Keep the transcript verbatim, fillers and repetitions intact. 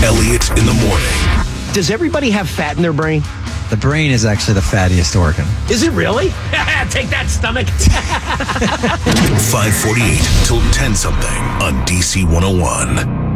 Elliott in the morning. Does everybody have fat in their brain? The brain is actually the fattiest organ. Is it really? Take that, stomach. five forty-eight till ten something on D C one oh one.